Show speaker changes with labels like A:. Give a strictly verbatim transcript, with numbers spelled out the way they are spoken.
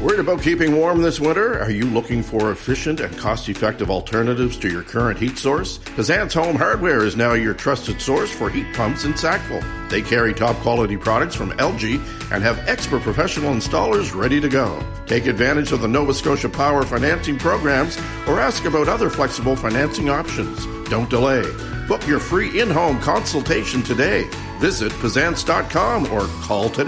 A: Worried about keeping warm this winter? Are you looking for efficient and cost-effective alternatives to your current heat source? Pazant's Home Hardware is now your trusted source for heat pumps in Sackville. They carry top-quality products from L G and have expert professional installers ready to go. Take advantage of the Nova Scotia Power financing programs or ask about other flexible financing options. Don't delay. Book your free in-home consultation today. Visit Pazants dot com or call today.